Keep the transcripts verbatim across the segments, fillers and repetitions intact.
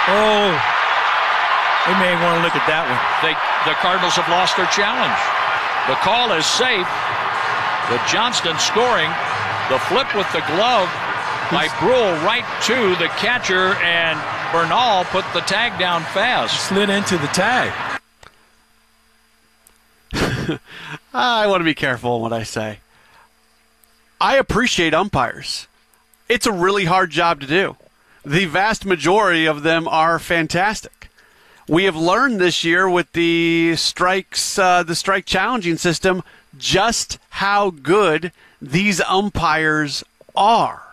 Oh, we may want to look at that one. They, the Cardinals have lost their challenge. The call is safe. With Johnston scoring, the flip with the glove by Brule right to the catcher, and Bernal put the tag down fast. Slid into the tag. I want to be careful in what I say. I appreciate umpires. It's a really hard job to do. The vast majority of them are fantastic. We have learned this year with the strikes, uh, the strike challenging system, just how good these umpires are.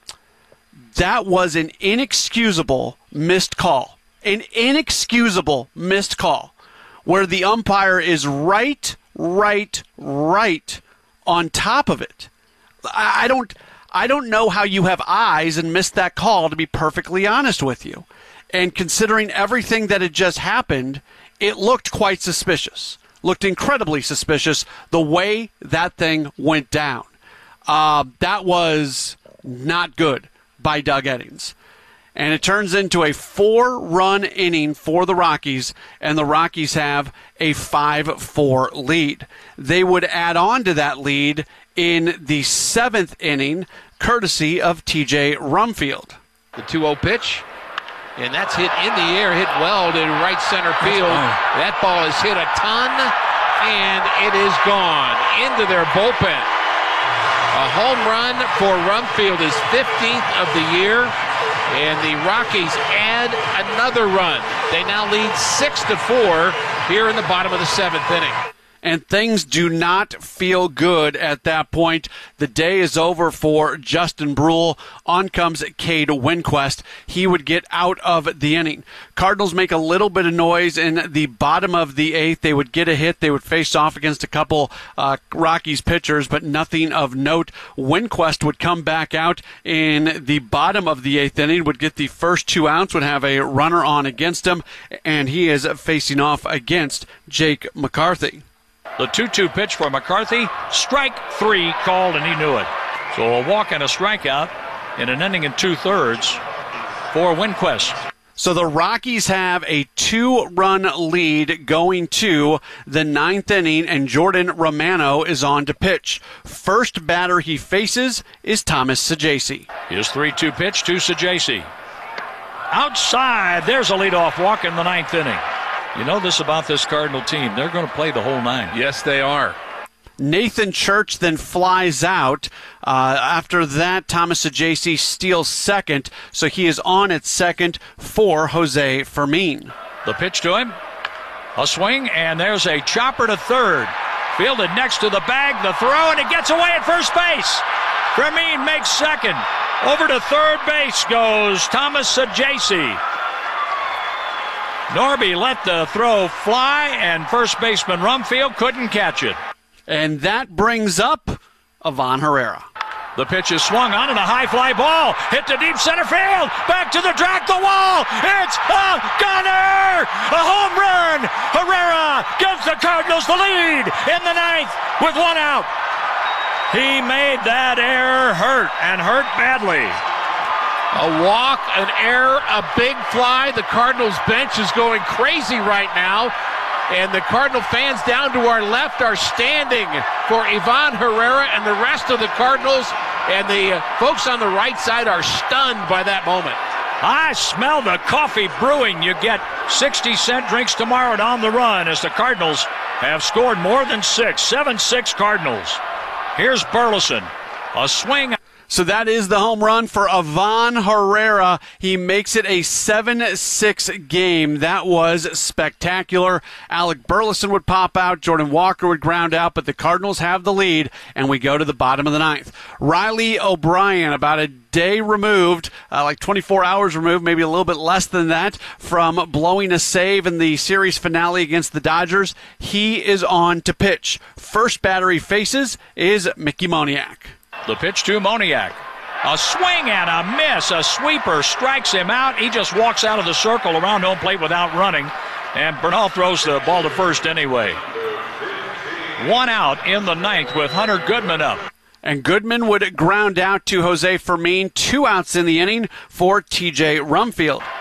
That was an inexcusable missed call. An inexcusable missed call where the umpire is right, right, right on top of it. I don't I don't know how you have eyes and missed that call, to be perfectly honest with you. And considering everything that had just happened, it looked quite suspicious. Looked incredibly suspicious the way that thing went down. Uh, that was not good by Doug Eddings. And it turns into a four-run inning for the Rockies, and the Rockies have a five four lead. They would add on to that lead in the seventh inning, courtesy of T J Rumfield. The two oh pitch, and that's hit in the air, hit well to right center field. That ball is hit a ton, and it is gone into their bullpen. A home run for Rumfield, his fifteenth of the year. And the Rockies add another run. They now lead six to four here in the bottom of the seventh inning. And things do not feel good at that point. The day is over for Justin Brule. On comes Cade Winquist. He would get out of the inning. Cardinals make a little bit of noise in the bottom of the eighth. They would get a hit. They would face off against a couple uh, Rockies pitchers, but nothing of note. Winquist would come back out in the bottom of the eighth inning, would get the first two outs, would have a runner on against him, and he is facing off against Jake McCarthy. The two two pitch for McCarthy. Strike three called, and he knew it. So a walk and a strikeout in an inning and two-thirds for Winquist. So the Rockies have a two-run lead going to the ninth inning, and Jordan Romano is on to pitch. First batter he faces is Thomas Saggese. His three two pitch to Saggese. Outside, there's a leadoff walk in the ninth inning. You know this about this Cardinal team. They're going to play the whole nine. Yes, they are. Nathan Church then flies out. Uh, after that, Thomas Saggese steals second, so he is on at second for Jose Fermin. The pitch to him. A swing, and there's a chopper to third. Fielded next to the bag, the throw, and it gets away at first base. Fermin makes second. Over to third base goes Thomas Saggese. Norby let the throw fly, and first baseman Rumfield couldn't catch it. And that brings up Ivan Herrera. The pitch is swung on, and a high fly ball hit to deep center field. Back to the track, the wall. It's a gunner! A home run! Herrera gives the Cardinals the lead in the ninth with one out. He made that error hurt, and hurt badly. A walk, an error, a big fly. The Cardinals bench is going crazy right now. And the Cardinal fans down to our left are standing for Ivan Herrera and the rest of the Cardinals. And the folks on the right side are stunned by that moment. I smell the coffee brewing. You get sixty cent drinks tomorrow at On the Run as the Cardinals have scored more than six. seven six Cardinals. Here's Burleson. A swing. So that is the home run for Ivan Herrera. He makes it a seven six game. That was spectacular. Alec Burleson would pop out. Jordan Walker would ground out, but the Cardinals have the lead, and we go to the bottom of the ninth. Riley O'Brien, about a day removed, uh, like twenty-four hours removed, maybe a little bit less than that, from blowing a save in the series finale against the Dodgers. He is on to pitch. First batter he faces is Mickey Moniak. The pitch to Moniak. A swing and a miss. A sweeper strikes him out. He just walks out of the circle around home plate without running. And Bernal throws the ball to first anyway. One out in the ninth with Hunter Goodman up. And Goodman would ground out to Jose Fermin. Two outs in the inning for T J Rumfield.